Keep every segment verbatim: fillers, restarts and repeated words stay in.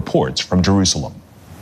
reports from Jerusalem.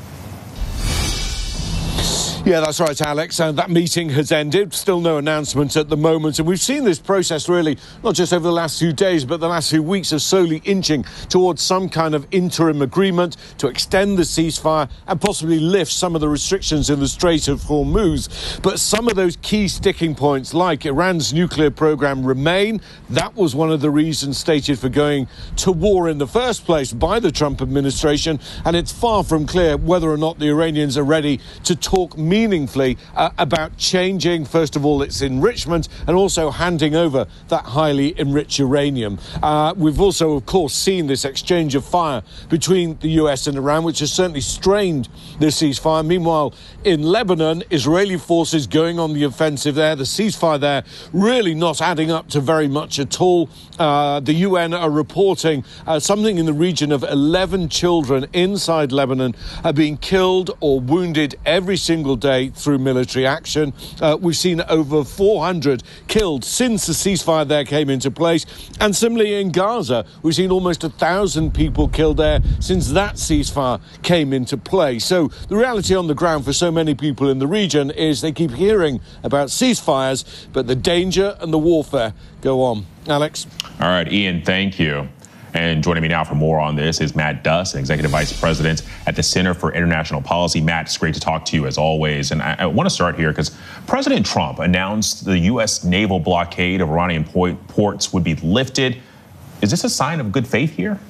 Yeah, that's right, Alex. And that meeting has ended. Still no announcement at the moment. And we've seen this process really, not just over the last few days, but the last few weeks, are slowly inching towards some kind of interim agreement to extend the ceasefire and possibly lift some of the restrictions in the Strait of Hormuz. But some of those key sticking points, like Iran's nuclear program, remain. That was one of the reasons stated for going to war in the first place by the Trump administration. And it's far from clear whether or not the Iranians are ready to talk meaningfully uh, about changing, first of all, its enrichment and also handing over that highly enriched uranium. Uh, we've also, of course, seen this exchange of fire between the U S and Iran, which has certainly strained the ceasefire. Meanwhile, in Lebanon, Israeli forces going on the offensive there. The ceasefire there really not adding up to very much at all. Uh, the U N are reporting uh, something in the region of eleven children inside Lebanon are being killed or wounded every single day through military action. Uh, we've seen over four hundred killed since the ceasefire there came into place. And similarly in Gaza, we've seen almost a thousand people killed there since that ceasefire came into play. So the reality on the ground for so many people in the region is they keep hearing about ceasefires, but the danger and the warfare go on. Alex? All right, Ian, thank you. And joining me now for more on this is Matt Duss, Executive Vice President at the Center for International Policy. Matt, it's great to talk to you as always. And I, I want to start here because President Trump announced the U S naval blockade of Iranian ports would be lifted. Is this a sign of good faith here?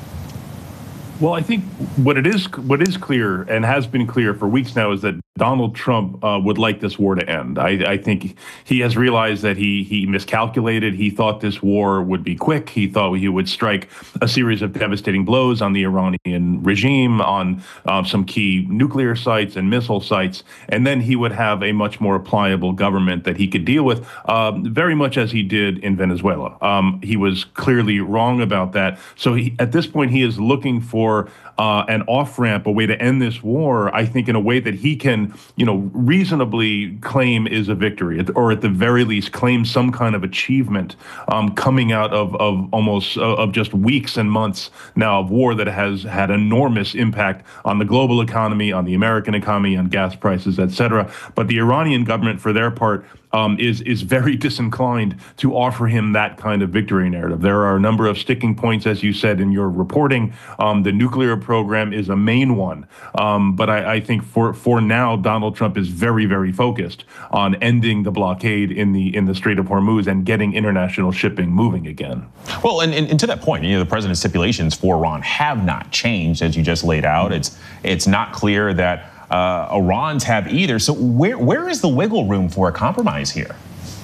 Well, I think what it is, what is clear and has been clear for weeks now is that Donald Trump uh, would like this war to end. I, I think he has realized that he he miscalculated. He thought this war would be quick. He thought he would strike a series of devastating blows on the Iranian regime, on uh, some key nuclear sites and missile sites, and then he would have a much more pliable government that he could deal with, uh, very much as he did in Venezuela. Um, he was clearly wrong about that. So he, at this point, he is looking for Uh, an off-ramp, a way to end this war, I think in a way that he can, you know, reasonably claim is a victory, or at the very least claim some kind of achievement um, coming out of, of almost uh, of just weeks and months now of war that has had enormous impact on the global economy, on the American economy, on gas prices, et cetera. But the Iranian government, for their part, Um, is is very disinclined to offer him that kind of victory narrative. There are a number of sticking points, as you said in your reporting. Um, the nuclear program is a main one, um, but I, I think for for now, Donald Trump is very very focused on ending the blockade in the in the Strait of Hormuz and getting international shipping moving again. Well, and, and, and to that point, you know, the president's stipulations for Iran have not changed, as you just laid out. It's it's not clear that Uh, Iran's have either. So where where is the wiggle room for a compromise here?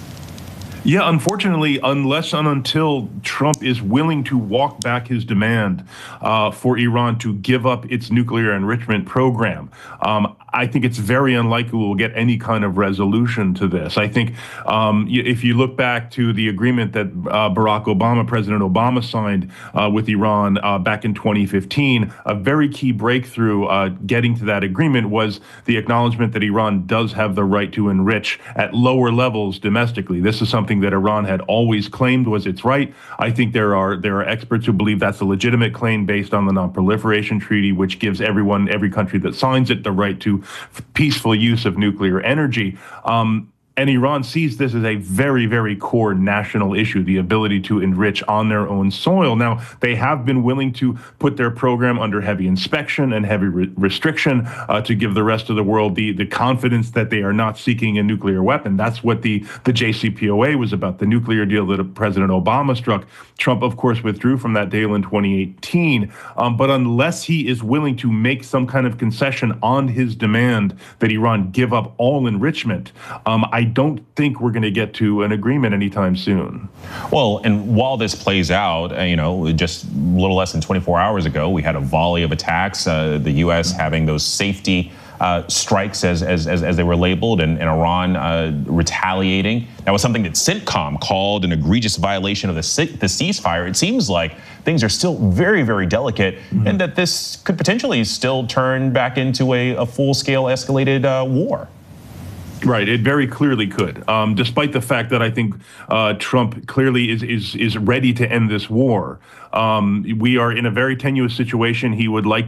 Yeah, unfortunately, unless and until Trump is willing to walk back his demand uh, for Iran to give up its nuclear enrichment program, um, I think it's very unlikely we'll get any kind of resolution to this. I think um, if you look back to the agreement that uh, Barack Obama, President Obama signed uh, with Iran uh, back in twenty fifteen, a very key breakthrough uh, getting to that agreement was the acknowledgement that Iran does have the right to enrich at lower levels domestically. This is something that Iran had always claimed was its right. I think there are there are experts who believe that's a legitimate claim based on the Non-Proliferation Treaty, which gives everyone, every country that signs it, the right to peaceful use of nuclear energy. Um, And Iran sees this as a very, very core national issue, the ability to enrich on their own soil. Now, they have been willing to put their program under heavy inspection and heavy re restriction uh, to give the rest of the world the, the confidence that they are not seeking a nuclear weapon. That's what the, the J C P O A was about, the nuclear deal that President Obama struck. Trump, of course, withdrew from that deal in twenty eighteen. Um, but unless he is willing to make some kind of concession on his demand that Iran give up all enrichment, um, I don't think we're going to get to an agreement anytime soon. Well, and while this plays out, uh, you know, just a little less than twenty-four hours ago, we had a volley of attacks, uh, the U S having those safety uh, strikes as, as, as, as they were labeled, and, and Iran uh, retaliating. That was something that CENTCOM called an egregious violation of the, the ceasefire. It seems like things are still very, very delicate, mm-hmm. and that this could potentially still turn back into a, a full-scale escalated uh, war. Right, it very clearly could, um, despite the fact that I think uh, Trump clearly is is is ready to end this war. Um, we are in a very tenuous situation. He would like